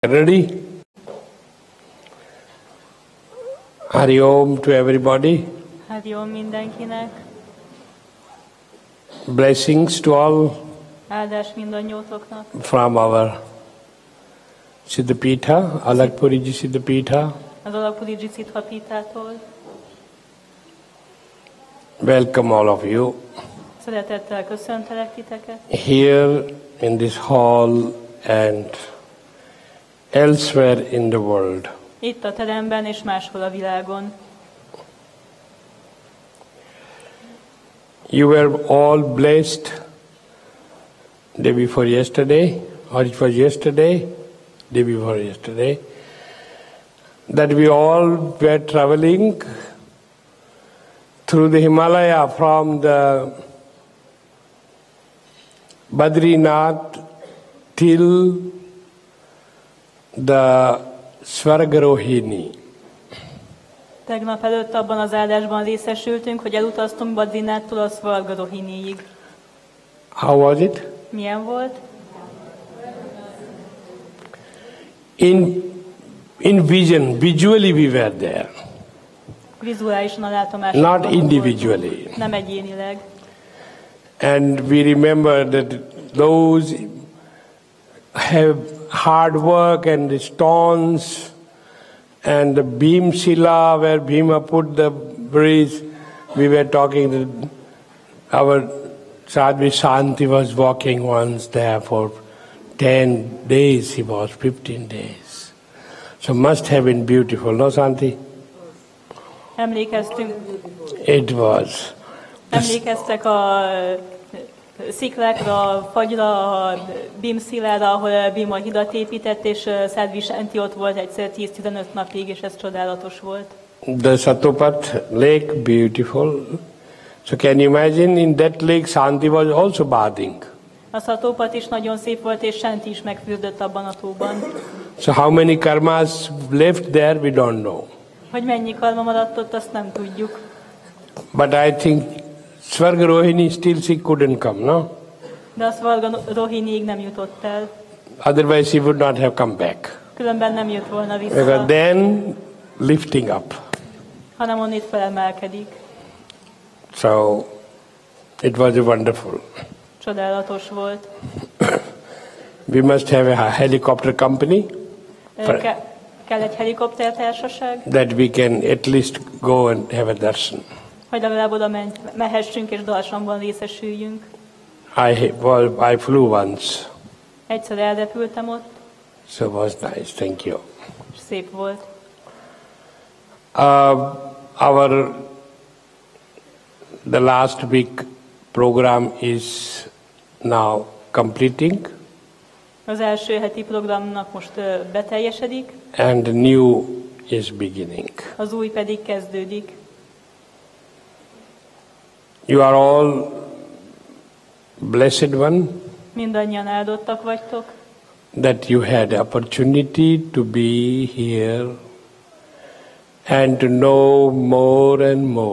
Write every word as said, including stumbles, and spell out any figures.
Ready? Hari Om to everybody. Hari Om mindenkinek. Blessings to all. Áldás mindannyiótoknak. From our Siddhapitha, Alakpuriji Siddhapitha. Az Alakpuriji Siddhapithától. Welcome all of you. Szeretettel köszöntelek titeket. Here in this hall and elsewhere in the world. Itt a teremben és máshol a világon. You were all blessed day before yesterday, or it was yesterday, day before yesterday, that we all were traveling through the Himalaya from the Badrinath till the Svargarohini. Tegnap előtt abban az áldásban részesültünk, hogy elutaztunk Badrinathttól a Svargarohiniig. How was it? Milyen volt? In, in vision, visually we were there. Vizuálisan a látomásban. Not individually. Nem egyénileg. And we remember that those have hard work and the stones and the Bhimshila where Bhima put the bridge. We were talking that our Sadhvi Shanti was walking once there for ten days, he was fifteen days. So must have been beautiful, no Shanti? Emlékeztünk. It was. Emlékeztek a sziklákra, a fagyra, a Bhimshilára, ahol Bhima hidat épített, és Sadhvi Shanti ott volt egyszer tíz-tizenöt napig, és ez csodálatos volt. The Satopat lake, beautiful. So can you imagine, in that lake Shanti was also bathing. A Satopat is nagyon szép volt, és Shanti is megfürdött abban a tóban. So how many karmas left there, we don't know. Hogy mennyi karma maradt ott, azt nem tudjuk. But I think Svargarohini still she couldn't come, no? De a Svargarohiniig nem jutott el. Otherwise she would not have come back. Különben nem jött volna vissza. Because then lifting up. Hanem onnit felemelkedik. So it was wonderful. Csodálatos volt. We must have a helicopter company. Ke- kell egy helikoptertársaság. That we can at least go and have a darshan. Hogy legalább oda mehessünk és darsanban részesüljünk. I, well, I flew once. Egyszer elrepültem ott. So it was nice, thank you. És szép volt. Uh, our the last week program is now completing. Az első heti programnak most uh, beteljesedik. And the new is beginning. Az új pedig kezdődik. You are all blessed one. Mindannyian áldottak vagytok. That you had opportunity to be here and to know more and more.